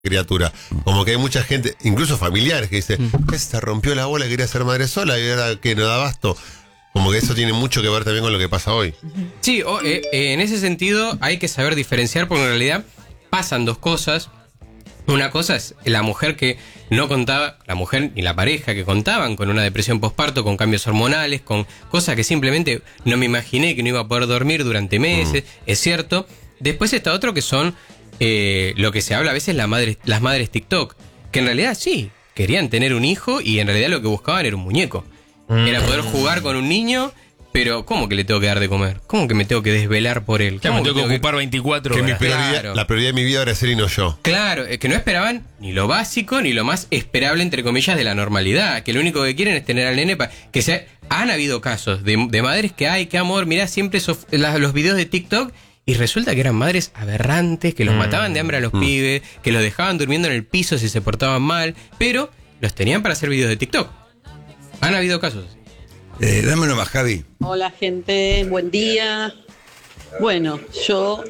criatura. Como que hay mucha gente, incluso familiares, que dice, se rompió la bola, quería ser madre sola y ahora que no da abasto. Como que eso tiene mucho que ver también con lo que pasa hoy. Sí, en ese sentido hay que saber diferenciar, porque en realidad pasan dos cosas. Una cosa es la mujer que no contaba, la mujer y la pareja que contaban con una depresión posparto, con cambios hormonales, con cosas que simplemente no me imaginé que no iba a poder dormir durante meses, es cierto. Después está otro que son lo que se habla a veces las madres TikTok, que en realidad sí, querían tener un hijo y en realidad lo que buscaban era un muñeco. Era poder jugar con un niño, pero ¿cómo que le tengo que dar de comer? ¿Cómo que me tengo que desvelar por él? ¿Cómo me tengo que ocupar 24 horas? Que la prioridad de mi vida era ser y no yo. Claro, que no esperaban ni lo básico ni lo más esperable, entre comillas, de la normalidad. Que lo único que quieren es tener al nene Han habido casos de madres que, ay, qué amor, mirá siempre los videos de TikTok. Y resulta que eran madres aberrantes, que los mataban de hambre a los pibes, que los dejaban durmiendo en el piso si se portaban mal, pero los tenían para hacer videos de TikTok. Han habido casos. Dámelo más, Javi. Hola, gente, buen día. Bueno, yo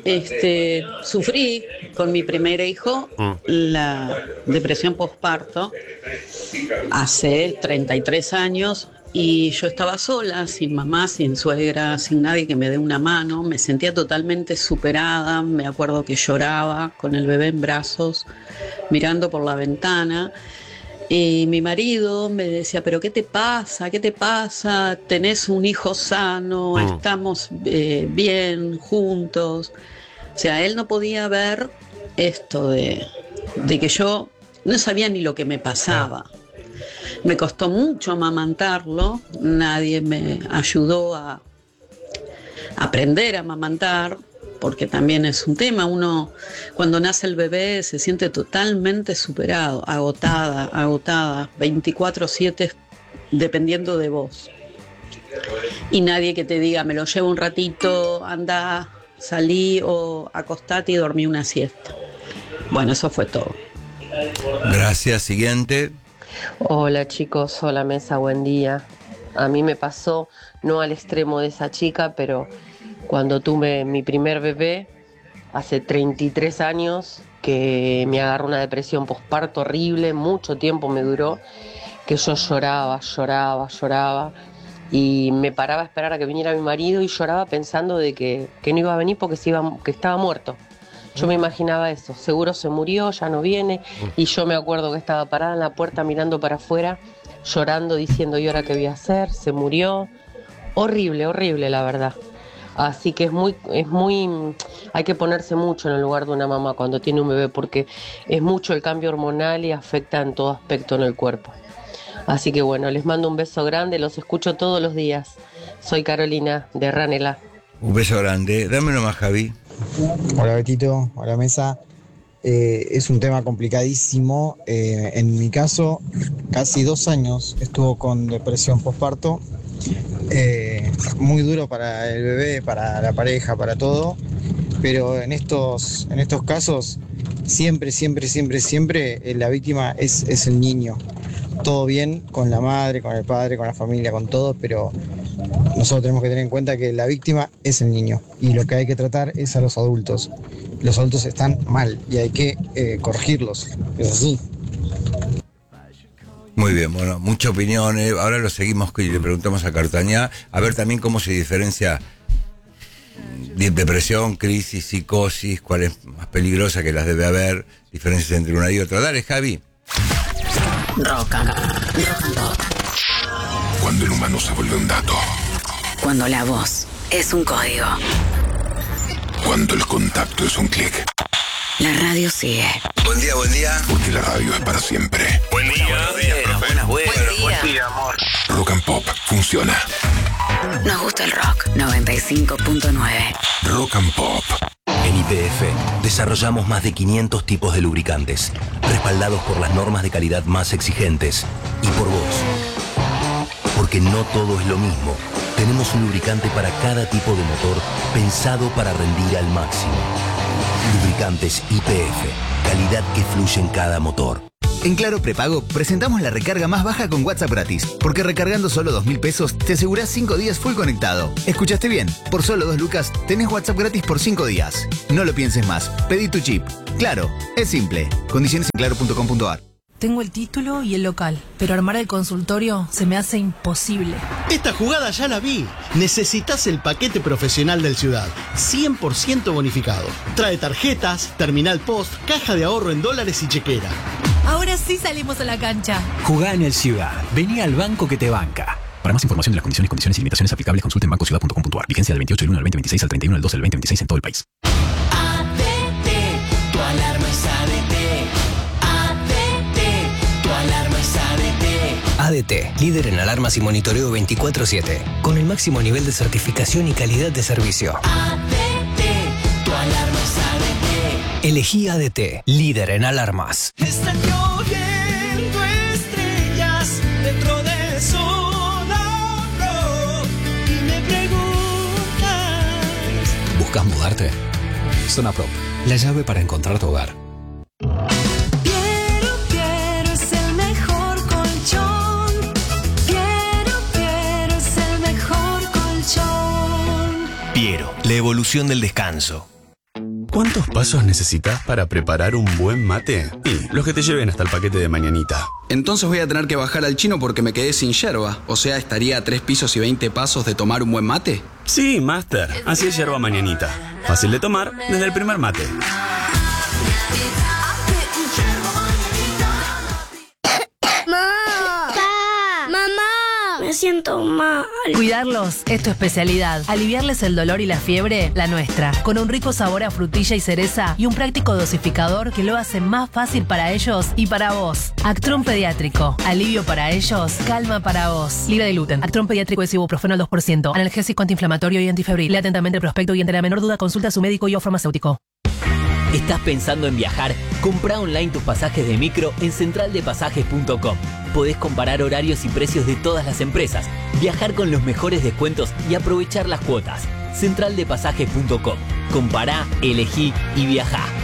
sufrí con mi primer hijo la depresión postparto hace 33 años. Y yo estaba sola, sin mamá, sin suegra, sin nadie que me dé una mano. Me sentía totalmente superada. Me acuerdo que lloraba con el bebé en brazos, mirando por la ventana. Y mi marido me decía, ¿pero qué te pasa? ¿Qué te pasa? ¿Tenés un hijo sano? ¿Estamos bien juntos? O sea, él no podía ver esto de que yo no sabía ni lo que me pasaba. Me costó mucho amamantarlo, nadie me ayudó a aprender a amamantar, porque también es un tema. Uno, cuando nace el bebé, se siente totalmente superado, agotada, 24/7, dependiendo de vos. Y nadie que te diga, me lo llevo un ratito, anda, salí o acostate y dormí una siesta. Bueno, eso fue todo. Gracias, siguiente. Hola chicos, hola mesa, buen día. A mí me pasó, no al extremo de esa chica, pero cuando tuve mi primer bebé, hace 33 años, que me agarró una depresión posparto horrible, mucho tiempo me duró, que yo lloraba, y me paraba a esperar a que viniera mi marido y lloraba pensando de que no iba a venir porque que estaba muerto. Yo me imaginaba eso, seguro se murió, ya no viene, y yo me acuerdo que estaba parada en la puerta mirando para afuera, llorando, diciendo, ¿y ahora qué voy a hacer? Se murió. Horrible, horrible, la verdad. Así que hay que ponerse mucho en el lugar de una mamá cuando tiene un bebé, porque es mucho el cambio hormonal y afecta en todo aspecto en el cuerpo. Así que bueno, les mando un beso grande, los escucho todos los días. Soy Carolina de Ranela. Un beso grande. Dámelo más, Javi. Hola Betito, hola mesa. Es un tema complicadísimo. En mi caso, casi 2 años estuvo con depresión postparto. Muy duro para el bebé, para la pareja, para todo. Pero en estos casos, siempre la víctima es el niño. Todo bien con la madre, con el padre, con la familia, con todo, pero nosotros tenemos que tener en cuenta que la víctima es el niño y lo que hay que tratar es a los adultos. Los adultos están mal y hay que corregirlos, es así. Muy bien, bueno, mucha opinión. Ahora lo seguimos y le preguntamos a Cartañá a ver también cómo se diferencia depresión, crisis, psicosis, cuál es más peligrosa, que las debe haber, diferencias entre una y otra. Dale, Javi. Rock and Pop. Cuando el humano se vuelve un dato. Cuando la voz es un código. Cuando el contacto es un clic. La radio sigue. Buen día, buen día. Porque la radio es para siempre. Buen día. Buen día, amor. Rock and Pop funciona. Nos gusta el rock. 95.9. Rock and Pop. En YPF desarrollamos más de 500 tipos de lubricantes, respaldados por las normas de calidad más exigentes y por vos. Porque no todo es lo mismo. Tenemos un lubricante para cada tipo de motor pensado para rendir al máximo. Lubricantes YPF, calidad que fluye en cada motor. En Claro Prepago presentamos la recarga más baja con WhatsApp gratis, porque recargando solo 2.000 pesos te asegurás 5 días full conectado. ¿Escuchaste bien? Por solo 2 lucas tenés WhatsApp gratis por 5 días. No lo pienses más, pedí tu chip. Claro, es simple. Condiciones en claro.com.ar. Tengo el título y el local, pero armar el consultorio se me hace imposible. Esta jugada ya la vi. Necesitas el paquete profesional del Ciudad, 100% bonificado. Trae tarjetas, terminal post, caja de ahorro en dólares y chequera. Ahora sí salimos a la cancha. Jugá en el Ciudad. Vení al banco que te banca. Para más información de las condiciones y limitaciones aplicables, consulte en bancociudad.com.ar. Vigencia del 28 del 1 al 2026 al 31 del 12 del 2026 en todo el país. ADT, tu alarma es ADT. ADT, tu alarma es ADT. ADT, líder en alarmas y monitoreo 24/7, con el máximo nivel de certificación y calidad de servicio. ADT, tu alarma es ADT. Elegí ADT, líder en alarmas. Están lloviendo estrellas dentro de Zona Pro y me preguntas. ¿Buscas mudarte? Zona Pro, la llave para encontrar tu hogar. Quiero es el mejor colchón. Quiero es el mejor colchón. Piero, la evolución del descanso. ¿Cuántos pasos necesitas para preparar un buen mate? Y los que te lleven hasta el paquete de mañanita. Entonces voy a tener que bajar al chino porque me quedé sin yerba. O sea, estaría a 3 pisos y 20 pasos de tomar un buen mate. Sí, Master. Así es yerba mañanita. Fácil de tomar desde el primer mate. Me siento mal. Cuidarlos es tu especialidad. Aliviarles el dolor y la fiebre, la nuestra. Con un rico sabor a frutilla y cereza y un práctico dosificador que lo hace más fácil para ellos y para vos. Actron Pediátrico. Alivio para ellos, calma para vos. Libre de gluten. Actron Pediátrico es ibuprofeno al 2%. Analgésico antiinflamatorio y antifebril. Lea atentamente el prospecto y ante la menor duda consulta a su médico y o farmacéutico. ¿Estás pensando en viajar? Comprá online tus pasajes de micro en centraldepasajes.com. Podés comparar horarios y precios de todas las empresas, viajar con los mejores descuentos y aprovechar las cuotas. Centraldepasajes.com. Compará, elegí y viajá.